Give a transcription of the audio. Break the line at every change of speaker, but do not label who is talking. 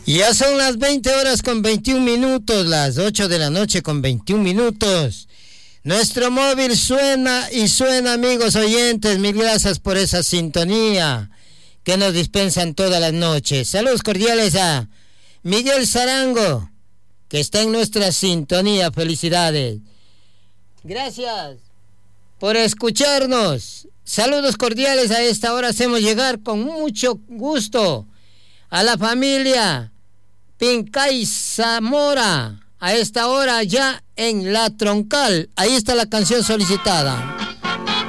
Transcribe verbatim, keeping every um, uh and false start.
Ya son las veinte horas con veintiún minutos, las ocho de la noche con veintiún minutos. Nuestro móvil suena y suena, amigos oyentes. Mil gracias por esa sintonía que nos dispensan todas las noches. Saludos cordiales a Miguel Zarango, que está en nuestra sintonía. Felicidades. Gracias por escucharnos. Saludos cordiales. A esta hora hacemos llegar con mucho gusto a la familia Pincay Zamora, a esta hora ya en La Troncal. Ahí está la canción solicitada.